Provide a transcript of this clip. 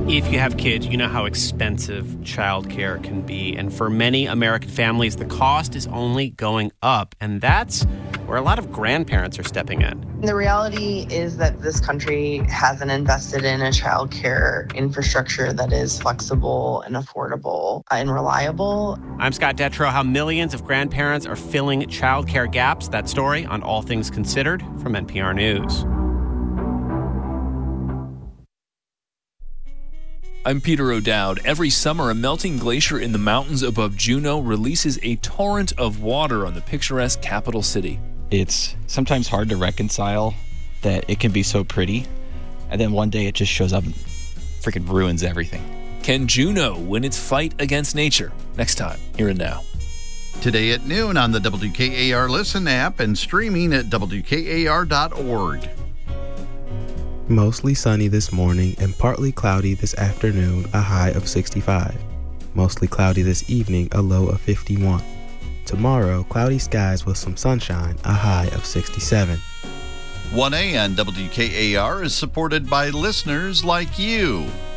If you have kids, you know how expensive childcare can be. And for many American families, the cost is only going up. And that's where a lot of grandparents are stepping in. The reality is that this country hasn't invested in a childcare infrastructure that is flexible and affordable and reliable. I'm Scott Detrow. How millions of grandparents are filling childcare gaps. That story on All Things Considered from NPR News. I'm Peter O'Dowd. Every summer, a melting glacier in the mountains above Juneau releases a torrent of water on the picturesque capital city. It's sometimes hard to reconcile that it can be so pretty, and then one day it just shows up and freaking ruins everything. Can Juneau win its fight against nature? Next time, here and now. Today at noon on the WKAR Listen app and streaming at WKAR.org. Mostly sunny this morning and partly cloudy this afternoon, a high of 65. Mostly cloudy this evening, a low of 51. Tomorrow, cloudy skies with some sunshine, a high of 67. 1A on WKAR is supported by listeners like you.